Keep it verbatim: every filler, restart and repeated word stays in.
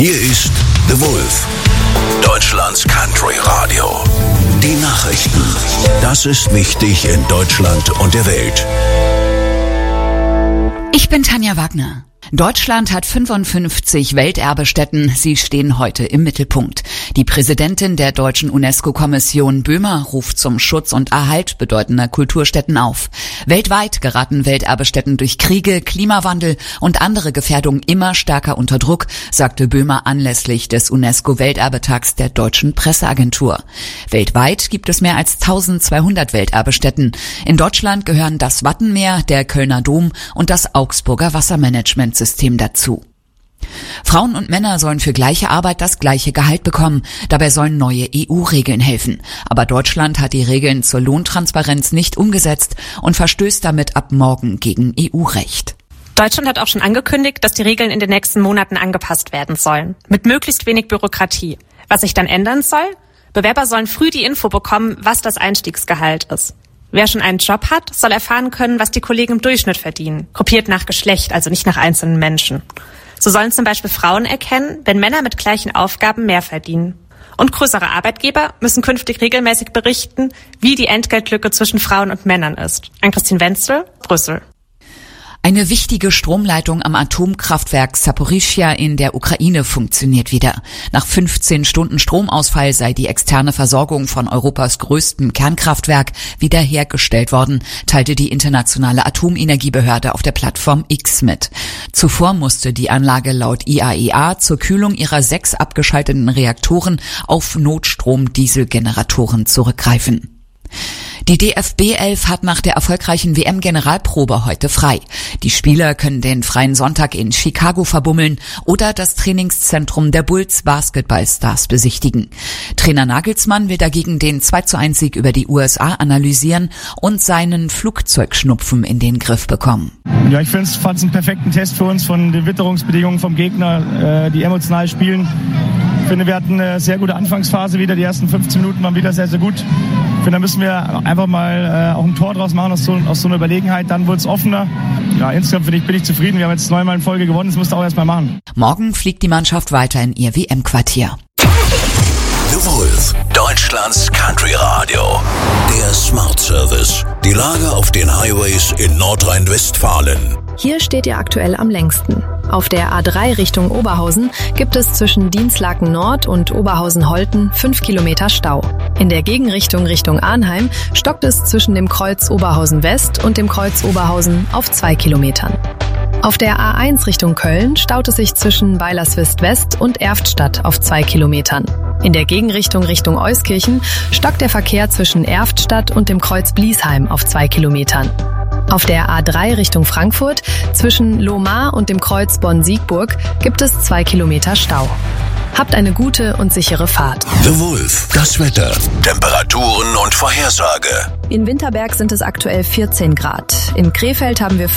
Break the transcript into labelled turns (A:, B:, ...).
A: Hier ist The Wolf, Deutschlands Country Radio. Die Nachrichten. Das ist wichtig in Deutschland und der Welt.
B: Ich bin Tanja Wagner. Deutschland hat fünfundfünfzig Welterbestätten. Sie stehen heute im Mittelpunkt. Die Präsidentin der deutschen UNESCO-Kommission Böhmer ruft zum Schutz und Erhalt bedeutender Kulturstätten auf. Weltweit geraten Welterbestätten durch Kriege, Klimawandel und andere Gefährdungen immer stärker unter Druck, sagte Böhmer anlässlich des UNESCO-Welterbetags der Deutschen Presseagentur. Weltweit gibt es mehr als eintausendzweihundert Welterbestätten. In Deutschland gehören das Wattenmeer, der Kölner Dom und das Augsburger Wassermanagementsystem dazu. Frauen und Männer sollen für gleiche Arbeit das gleiche Gehalt bekommen. Dabei sollen neue E U-Regeln helfen. Aber Deutschland hat die Regeln zur Lohntransparenz nicht umgesetzt und verstößt damit ab morgen gegen E U-Recht.
C: Deutschland hat auch schon angekündigt, dass die Regeln in den nächsten Monaten angepasst werden sollen. Mit möglichst wenig Bürokratie. Was sich dann ändern soll? Bewerber sollen früh die Info bekommen, was das Einstiegsgehalt ist. Wer schon einen Job hat, soll erfahren können, was die Kollegen im Durchschnitt verdienen. Gruppiert nach Geschlecht, also nicht nach einzelnen Menschen. So sollen zum Beispiel Frauen erkennen, wenn Männer mit gleichen Aufgaben mehr verdienen. Und größere Arbeitgeber müssen künftig regelmäßig berichten, wie die Entgeltlücke zwischen Frauen und Männern ist. Ann-Christine Wenzel, Brüssel.
B: Eine wichtige Stromleitung am Atomkraftwerk Saporischschja in der Ukraine funktioniert wieder. Nach fünfzehn Stunden Stromausfall sei die externe Versorgung von Europas größtem Kernkraftwerk wiederhergestellt worden, teilte die internationale Atomenergiebehörde auf der Plattform X mit. Zuvor musste die Anlage laut I A E A zur Kühlung ihrer sechs abgeschalteten Reaktoren auf Notstrom-Dieselgeneratoren zurückgreifen. Die D F B elf hat nach der erfolgreichen W M-Generalprobe heute frei. Die Spieler können den freien Sonntag in Chicago verbummeln oder das Trainingszentrum der Bulls Basketballstars besichtigen. Trainer Nagelsmann will dagegen den zwei zu eins Sieg über die U S A analysieren und seinen Flugzeugschnupfen in den Griff bekommen.
D: Ja, ich fand es einen perfekten Test für uns von den Witterungsbedingungen vom Gegner, die emotional spielen. Ich finde, wir hatten eine sehr gute Anfangsphase wieder. Die ersten fünfzehn Minuten waren wieder sehr, sehr gut. Ich finde, da müssen wir einfach mal äh, auch ein Tor draus machen aus so, aus so einer Überlegenheit. Dann wurde es offener. Ja, insgesamt bin ich, bin ich zufrieden. Wir haben jetzt neunmal in Folge gewonnen. Das musst du auch erst mal machen.
B: Morgen fliegt die Mannschaft weiter in ihr W M-Quartier.
A: The Wolf, Deutschlands Country Radio. Der Smart Service. Die Lage auf den Highways in Nordrhein-Westfalen.
E: Hier steht ihr aktuell am längsten. Auf der A drei Richtung Oberhausen gibt es zwischen Dinslaken Nord und Oberhausen-Holten fünf Kilometer Stau. In der Gegenrichtung Richtung Arnheim stockt es zwischen dem Kreuz Oberhausen West und dem Kreuz Oberhausen auf zwei Kilometern. Auf der A eins Richtung Köln staut es sich zwischen Weilerswist West und Erftstadt auf zwei Kilometern. In der Gegenrichtung Richtung Euskirchen stockt der Verkehr zwischen Erftstadt und dem Kreuz Bliesheim auf zwei Kilometern. Auf der A drei Richtung Frankfurt zwischen Lohmar und dem Kreuz Bonn-Siegburg gibt es zwei Kilometer Stau. Habt eine gute und sichere Fahrt.
A: The Wolf, das Wetter, Temperaturen und Vorhersage.
E: In Winterberg sind es aktuell vierzehn Grad. In Krefeld haben wir